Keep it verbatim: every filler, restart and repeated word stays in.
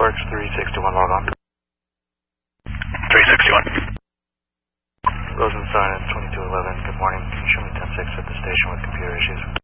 Works three sixty-one, log on. three sixty-one. Rosenstein, twenty-two eleven, good morning. Can you show me ten six at the station with computer issues?